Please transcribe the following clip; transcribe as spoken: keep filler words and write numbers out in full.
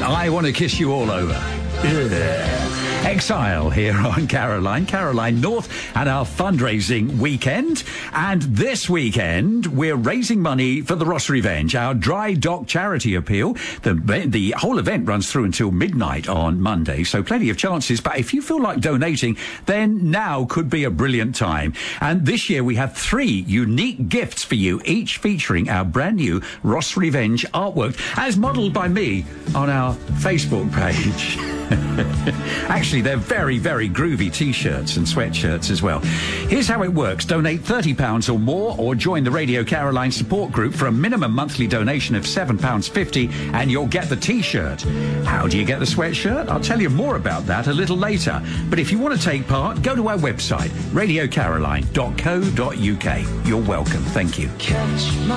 I Want to Kiss You All Over. Ugh. Exile here on Caroline, Caroline North, and our fundraising weekend. And this weekend, we're raising money for the Ross Revenge, our dry dock charity appeal. The, the whole event runs through until midnight on Monday, so plenty of chances. But if you feel like donating, then now could be a brilliant time. And this year, we have three unique gifts for you, each featuring our brand new Ross Revenge artwork, as modelled by me on our Facebook page. Actually, they're very, very groovy T-shirts and sweatshirts as well. Here's how it works. Donate thirty pounds or more, or join the Radio Caroline support group for a minimum monthly donation of seven pounds fifty, and you'll get the T-shirt. How do you get the sweatshirt? I'll tell you more about that a little later. But if you want to take part, go to our website, radio caroline dot co dot uk. You're welcome. Thank you.